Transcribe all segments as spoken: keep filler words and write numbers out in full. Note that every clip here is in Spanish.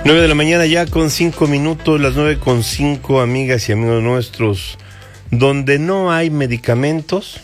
nueve de la mañana ya con cinco minutos, las nueve con cinco, amigas y amigos nuestros. Donde no hay medicamentos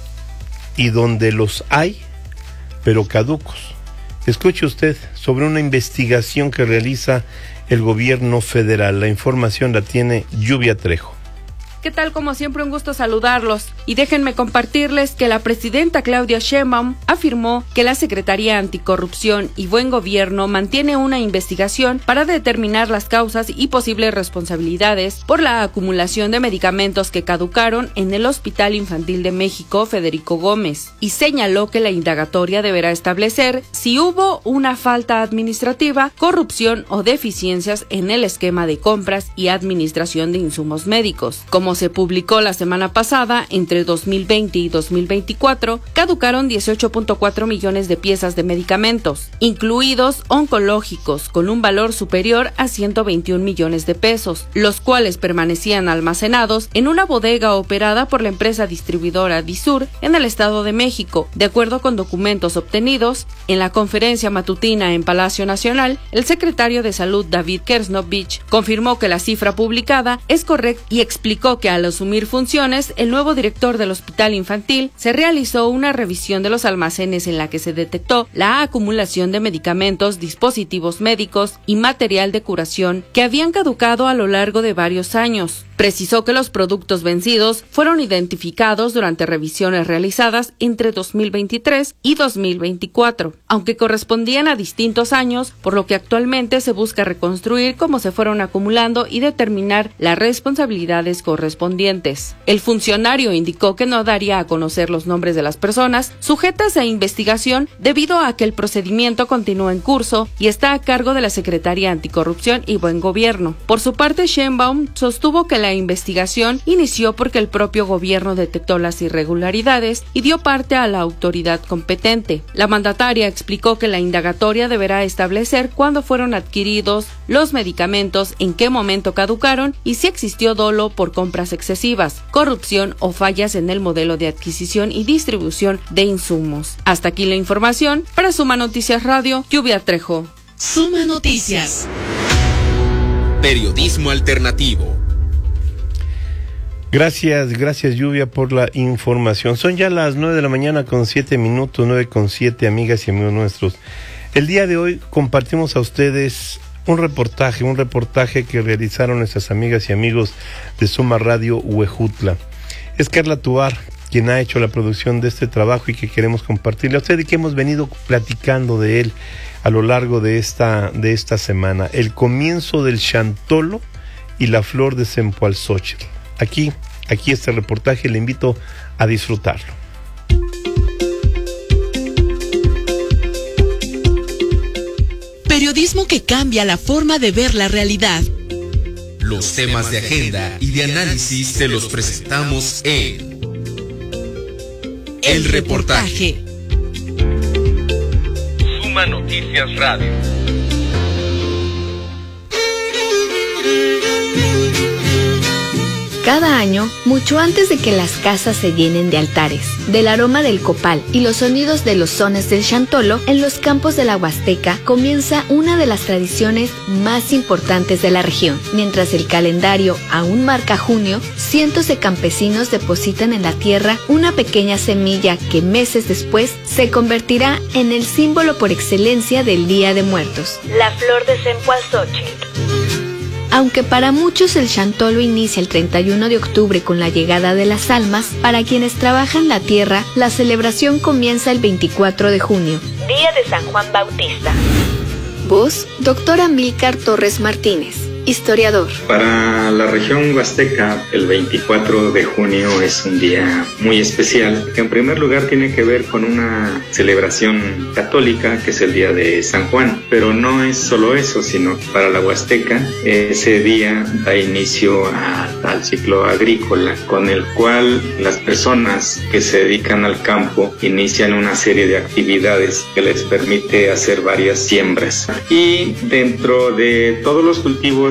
y donde los hay, pero caducos. Escuche usted sobre una investigación que realiza el gobierno federal. La información la tiene Lluvia Trejo. ¿Qué tal? Como siempre, un gusto saludarlos. Y déjenme compartirles que la presidenta Claudia Sheinbaum afirmó que la Secretaría Anticorrupción y Buen Gobierno mantiene una investigación para determinar las causas y posibles responsabilidades por la acumulación de medicamentos que caducaron en el Hospital Infantil de México Federico Gómez, y señaló que la indagatoria deberá establecer si hubo una falta administrativa, corrupción o deficiencias en el esquema de compras y administración de insumos médicos. Como se publicó la semana pasada, entre dos mil veinte y dos mil veinticuatro, caducaron dieciocho punto cuatro millones de piezas de medicamentos, incluidos oncológicos, con un valor superior a ciento veintiún millones de pesos, los cuales permanecían almacenados en una bodega operada por la empresa distribuidora Disur en el Estado de México. De acuerdo con documentos obtenidos, en la conferencia matutina en Palacio Nacional, el secretario de Salud David Kersnovich confirmó que la cifra publicada es correcta y explicó que al asumir funciones, el nuevo director del Hospital Infantil se realizó una revisión de los almacenes en la que se detectó la acumulación de medicamentos, dispositivos médicos y material de curación que habían caducado a lo largo de varios años. Precisó que los productos vencidos fueron identificados durante revisiones realizadas entre dos mil veintitrés y dos mil veinticuatro, aunque correspondían a distintos años, por lo que actualmente se busca reconstruir cómo se fueron acumulando y determinar las responsabilidades correspondientes. El funcionario indicó que no daría a conocer los nombres de las personas sujetas a investigación debido a que el procedimiento continúa en curso y está a cargo de la Secretaría Anticorrupción y Buen Gobierno. Por su parte, Sheinbaum sostuvo que la La investigación inició porque el propio gobierno detectó las irregularidades y dio parte a la autoridad competente. La mandataria explicó que la indagatoria deberá establecer cuándo fueron adquiridos los medicamentos, en qué momento caducaron y si existió dolo por compras excesivas, corrupción o fallas en el modelo de adquisición y distribución de insumos. Hasta aquí la información. Para Suma Noticias Radio, Lluvia Trejo. Suma Noticias. Periodismo alternativo. Gracias, gracias Lluvia por la información. Son ya las nueve de la mañana con siete minutos, nueve con siete, amigas y amigos nuestros. El día de hoy compartimos a ustedes un reportaje, un reportaje que realizaron nuestras amigas y amigos de Suma Radio Huejutla. Es Carla Tovar quien ha hecho la producción de este trabajo y que queremos compartirle a ustedes y que hemos venido platicando de él a lo largo de esta, de esta semana. El comienzo del Xantolo y la flor de Cempalxóchitl. Aquí, aquí este reportaje, le invito a disfrutarlo. Periodismo que cambia la forma de ver la realidad. Los temas de agenda y de análisis te los presentamos en El Reportaje. Suma Noticias Radio. Cada año, mucho antes de que las casas se llenen de altares, del aroma del copal y los sonidos de los sones del Xantolo, en los campos de la Huasteca comienza una de las tradiciones más importantes de la región. Mientras el calendario aún marca junio, cientos de campesinos depositan en la tierra una pequeña semilla que meses después se convertirá en el símbolo por excelencia del Día de Muertos, la flor de Cempalxóchitl. Aunque para muchos el Xantolo inicia el treinta y uno de octubre con la llegada de las almas, para quienes trabajan la tierra, la celebración comienza el veinticuatro de junio, Día de San Juan Bautista. Voz, doctor Amílcar Torres Martínez, historiador. Para la región huasteca, el veinticuatro de junio es un día muy especial, que en primer lugar tiene que ver con una celebración católica, que es el día de San Juan, pero no es solo eso, sino que para la huasteca ese día da inicio a, al ciclo agrícola, con el cual las personas que se dedican al campo inician una serie de actividades que les permite hacer varias siembras. Y dentro de todos los cultivos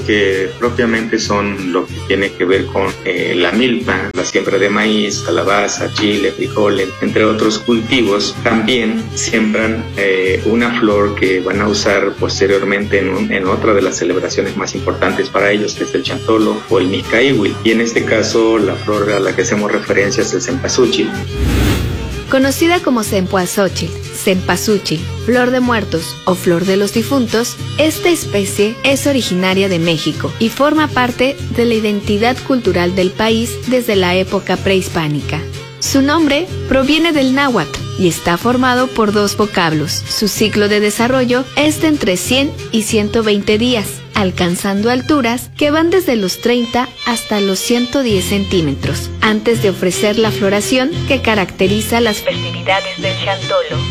que propiamente son lo que tiene que ver con eh, la milpa, la siembra de maíz, calabaza, chile, frijoles, entre otros cultivos, también siembran eh, una flor que van a usar posteriormente en, un, en otra de las celebraciones más importantes para ellos, que es el chantolo o el mixcaíhuitl. Y en este caso, la flor a la que hacemos referencia es el cempasúchil. Conocida como cempasúchil, cempasúchil, flor de muertos o flor de los difuntos, esta especie es originaria de México y forma parte de la identidad cultural del país desde la época prehispánica. Su nombre proviene del náhuatl y está formado por dos vocablos. Su ciclo de desarrollo es de entre cien y ciento veinte días, alcanzando alturas que van desde los treinta hasta los ciento diez centímetros, antes de ofrecer la floración que caracteriza las festividades del chantolo.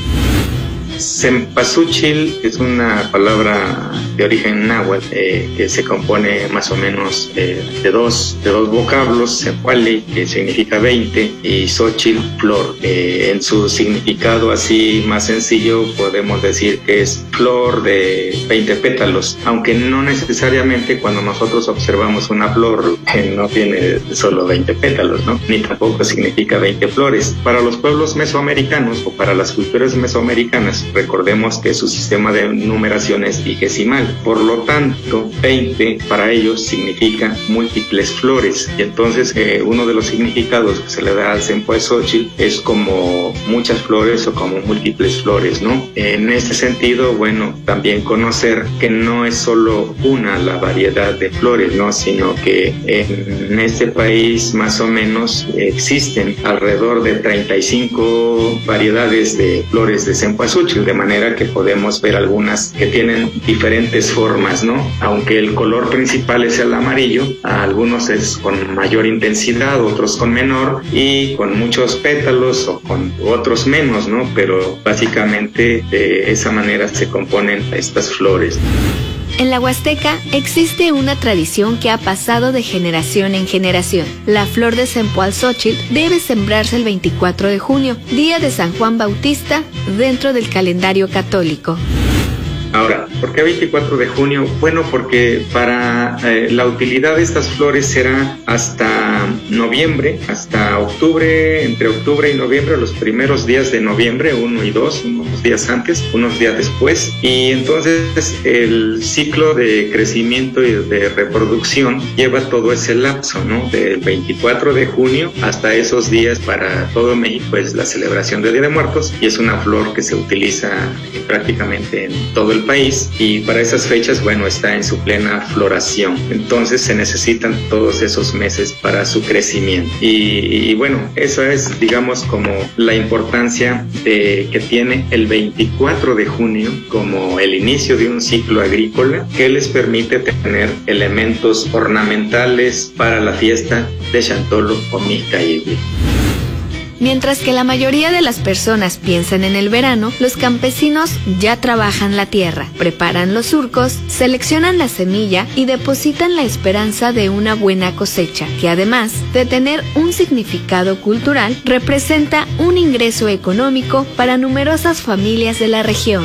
Cempasúchil es una palabra de origen náhuatl eh, que se compone más o menos eh, de dos de dos vocablos, Cempali, que significa veinte, y Xochitl, flor. Eh, en su significado así más sencillo podemos decir que es flor de veinte pétalos, aunque no necesariamente cuando nosotros observamos una flor eh, no tiene solo veinte pétalos, ¿no? Ni tampoco significa veinte flores. Para los pueblos mesoamericanos o para las culturas mesoamericanas, recordemos que su sistema de numeración es vigesimal, por lo tanto veinte para ellos significa múltiples flores, y entonces eh, uno de los significados que se le da al cempasúchil es como muchas flores o como múltiples flores, ¿no? En este sentido, bueno, también conocer que no es solo una la variedad de flores, ¿no? Sino que en este país más o menos existen alrededor de treinta y cinco variedades de flores de cempasúchil, de manera que podemos ver algunas que tienen diferentes formas, ¿no? Aunque el color principal es el amarillo, algunos es con mayor intensidad, otros con menor y con muchos pétalos o con otros menos, ¿no? Pero básicamente de esa manera se componen estas flores. En la Huasteca existe una tradición que ha pasado de generación en generación. La flor de cempasúchil debe sembrarse el veinticuatro de junio, día de San Juan Bautista, dentro del calendario católico. Ahora, ¿por qué veinticuatro de junio? Bueno, porque para eh, la utilidad de estas flores será hasta noviembre, hasta octubre, entre octubre y noviembre, los primeros días de noviembre, uno y dos, unos días antes, unos días después, y entonces el ciclo de crecimiento y de reproducción lleva todo ese lapso, ¿no? Del veinticuatro de junio hasta esos días. Para todo México es la celebración del Día de Muertos y es una flor que se utiliza prácticamente en todo el país, y para esas fechas, bueno, está en su plena floración. Entonces se necesitan todos esos meses para su crecimiento. Y, y bueno, esa es, digamos, como la importancia de, que tiene el veinticuatro de junio como el inicio de un ciclo agrícola que les permite tener elementos ornamentales para la fiesta de chantolo o mixcaíhuitl. Mientras que la mayoría de las personas piensan en el verano, los campesinos ya trabajan la tierra, preparan los surcos, seleccionan la semilla y depositan la esperanza de una buena cosecha, que además de tener un significado cultural, representa un ingreso económico para numerosas familias de la región.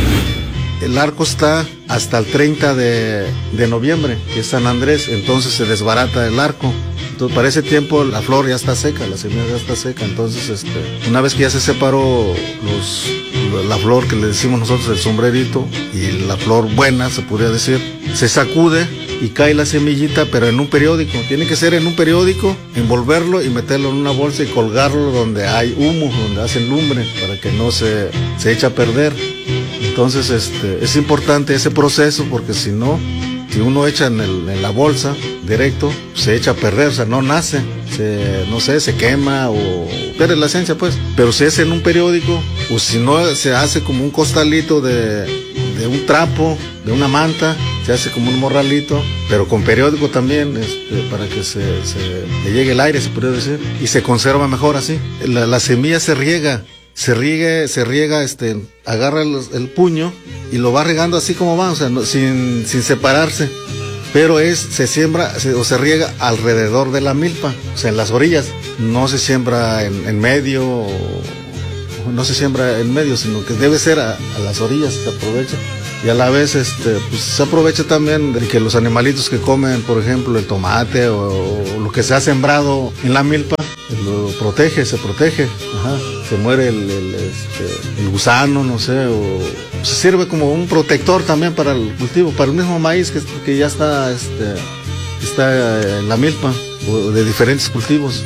El arco está hasta el treinta de noviembre, que es San Andrés, entonces se desbarata el arco. Entonces, para ese tiempo la flor ya está seca, la semilla ya está seca. Entonces, este, una vez que ya se separó los, la flor que le decimos nosotros el sombrerito y la flor buena, se podría decir, se sacude y cae la semillita, pero en un periódico. Tiene que ser en un periódico, envolverlo y meterlo en una bolsa y colgarlo donde hay humo, donde hacen lumbre, para que no se, se eche a perder. Entonces, este, es importante ese proceso, porque si no, si uno echa en, el, en la bolsa directo, se echa a perder, o sea, no nace, se, no sé, se quema o pierde la esencia, pues. Pero si es en un periódico, o si no, se hace como un costalito de, de un trapo, de una manta, se hace como un morralito, pero con periódico también, este, para que se, se le llegue el aire, se podría decir, y se conserva mejor así. La, la semilla se riega. Se riega, se riega, este, agarra el, el puño y lo va regando así como va, o sea, no, sin, sin separarse. Pero es, se siembra se, o se riega alrededor de la milpa, o sea, en las orillas. No se siembra en, en medio, o, no se siembra en medio, sino que debe ser a, a las orillas, se aprovecha. y a la vez este, pues, se aprovecha también de que los animalitos que comen, por ejemplo, el tomate o, o lo que se ha sembrado en la milpa, lo protege, se protege, ajá, se muere el, el, este, el gusano, no sé, o se sirve como un protector también para el cultivo, para el mismo maíz que, que ya está, este, está en la milpa, o de diferentes cultivos.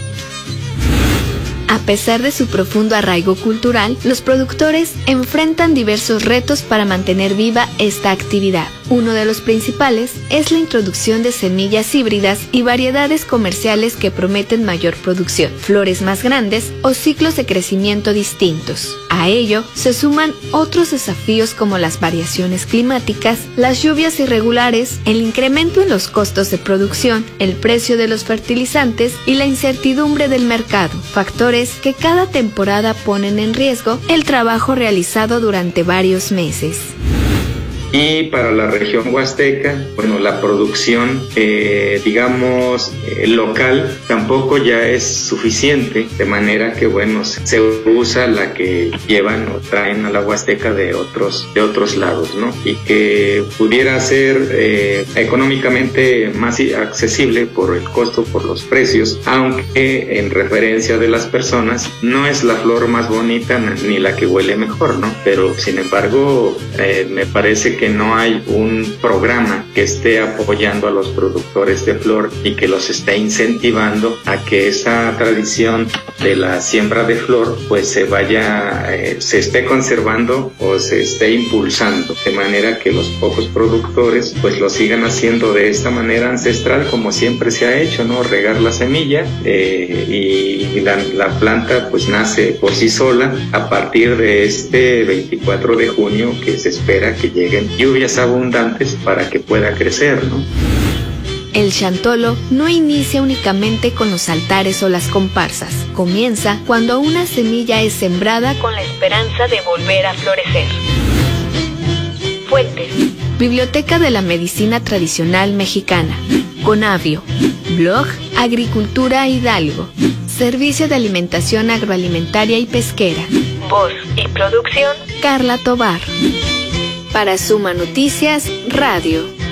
A pesar de su profundo arraigo cultural, los productores enfrentan diversos retos para mantener viva esta actividad. Uno de los principales es la introducción de semillas híbridas y variedades comerciales que prometen mayor producción, flores más grandes o ciclos de crecimiento distintos. A ello se suman otros desafíos como las variaciones climáticas, las lluvias irregulares, el incremento en los costos de producción, el precio de los fertilizantes y la incertidumbre del mercado, factores que cada temporada ponen en riesgo el trabajo realizado durante varios meses. Y para la región huasteca, bueno, la producción, eh, digamos, eh, local tampoco ya es suficiente, de manera que, bueno, se usa la que llevan o traen a la huasteca de otros, de otros lados, ¿no? Y que pudiera ser eh, económicamente más accesible por el costo, por los precios, aunque en referencia de las personas no es la flor más bonita ni la que huele mejor, ¿no? Pero, sin embargo, eh, me parece que que no hay un programa que esté apoyando a los productores de flor y que los esté incentivando a que esa tradición de la siembra de flor pues se vaya, eh, se esté conservando o se esté impulsando, de manera que los pocos productores pues lo sigan haciendo de esta manera ancestral como siempre se ha hecho, ¿no? Regar la semilla eh, y la, la planta pues nace por sí sola a partir de este veinticuatro de junio, que se espera que lleguen lluvias abundantes para que pueda crecer, ¿no? El chantolo no inicia únicamente con los altares o las comparsas. Comienza cuando una semilla es sembrada con la esperanza de volver a florecer. Fuentes: Biblioteca de la Medicina Tradicional Mexicana, Conavio, Blog Agricultura Hidalgo, Servicio de Alimentación Agroalimentaria y Pesquera. Voz y producción: Carla Tobar. Para Suma Noticias Radio.